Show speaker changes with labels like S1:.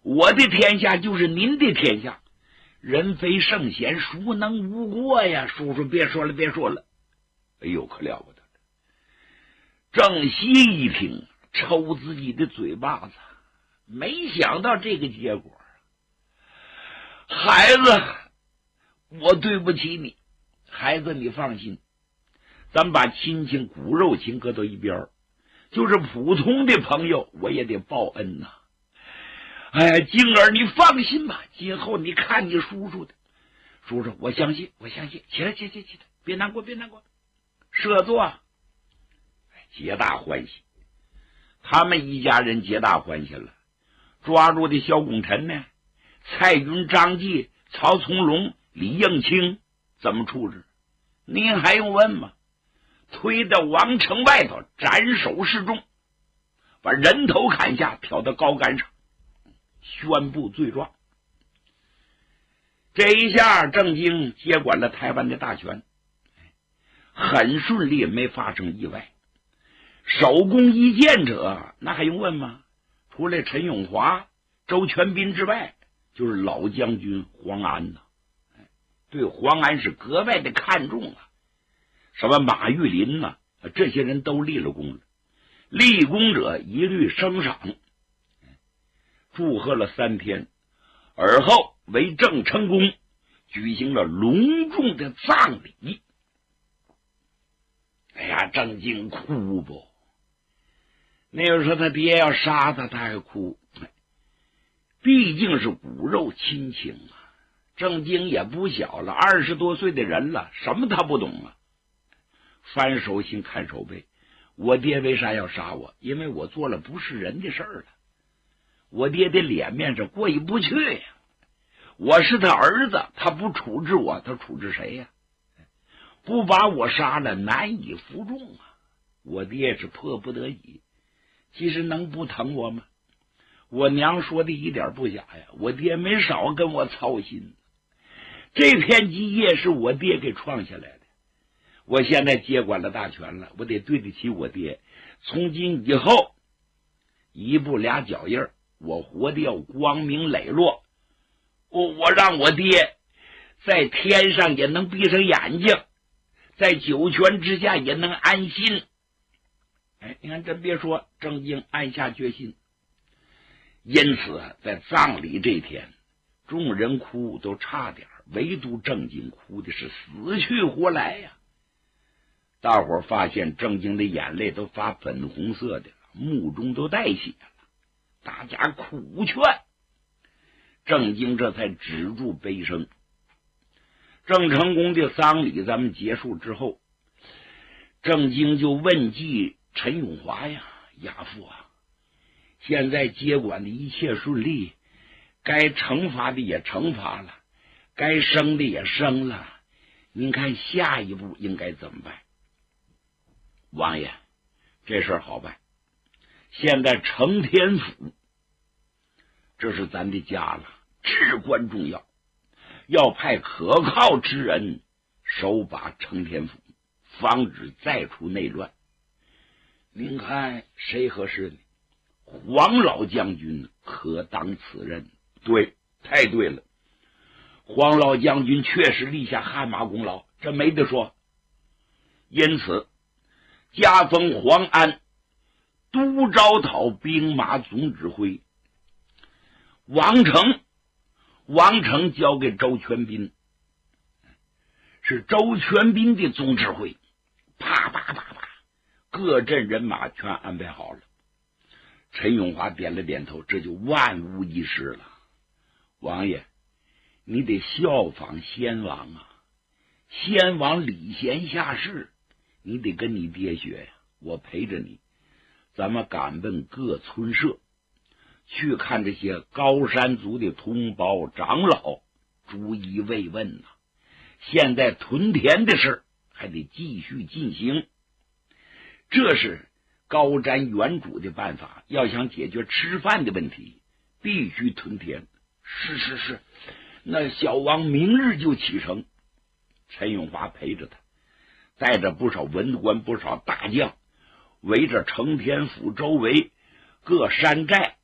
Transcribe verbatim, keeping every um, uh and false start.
S1: 我的天下就是您的天下，人非圣贤，孰能无过呀？叔叔别说了，别说了。哎呦，可了不得了！郑熙一听，抽自己的嘴巴子，没想到这个结果。孩子，我对不起你。孩子，你放心，咱们把亲情骨肉情搁到一边，就是普通的朋友，我也得报恩呐。哎，晶儿，你放心吧，今后你看你叔叔的。叔叔，我相信，我相信。起来，起来，起来，别难过，别难过。设座，皆大欢喜。他们一家人皆大欢喜了。抓住的小功臣呢？蔡云、张继、曹从容、李应清怎么处置？您还用问吗？推到王城外头，斩首示众，把人头砍下，挑到高杆上，宣布罪状。这一下，郑经接管了台湾的大权，很顺利，没发生意外。首功一件者，那还用问吗？除了陈永华、周全斌之外，就是老将军黄安呐。对黄安是格外的看重啊，什么马玉林呐、啊，这些人都立了功了。立功者一律升赏，祝贺了三天，而后为郑成功举行了隆重的葬礼。哎呀，郑经哭不？那个时候他爹要杀他，他还哭，毕竟是骨肉亲情啊。郑经也不小了，二十多岁的人了，什么他不懂啊？翻手心看手背，我爹为啥要杀我？因为我做了不是人的事儿了。我爹的脸面上过意不去呀。我是他儿子，他不处置我，他处置谁呀？不把我杀了，难以服众啊！我爹是迫不得已，其实能不疼我吗？我娘说的一点不假呀，我爹没少跟我操心。这片基业是我爹给创下来的，我现在接管了大权了，我得对得起我爹。从今以后，一步俩脚印，我活得要光明磊落。我我让我爹在天上也能闭上眼睛，在九泉之下也能安心。哎，你看，真别说，郑经暗下决心。因此，在葬礼这天，众人哭都差点，唯独郑经哭的是死去活来呀。大伙儿发现郑经的眼泪都发粉红色的了，目中都带血了，大家苦劝，郑经这才止住悲声。郑成功的丧礼咱们结束之后，郑经就问计陈永华呀：“亚父啊，现在接管的一切顺利，该惩罚的也惩罚了，该生的也生了，您看下一步应该怎么办？”王爷，这事儿好办，现在承天府这是咱的家了，至关重要，要派可靠之人守把承天府，防止再出内乱。您看谁合适呢？黄老将军可当此任。对，太对了，黄老将军确实立下汗马功劳，这没得说。因此加封黄安都招讨兵马总指挥，王成王成交给周全斌，是周全斌的总指挥。啪啪啪啪，各镇人马全安排好了。陈永华点了点头，这就万无一失了。王爷，你得效仿先王啊，先王礼贤下士，你得跟你爹学呀。我陪着你，咱们赶奔各村社，去看这些高山族的同胞长老，逐一慰问呐、啊。现在屯田的事还得继续进行，这是高瞻远瞩的办法。要想解决吃饭的问题，必须屯田。是是是，那小王明日就启程。陈永华陪着他，带着不少文官，不少大将，围着承天府周围各山寨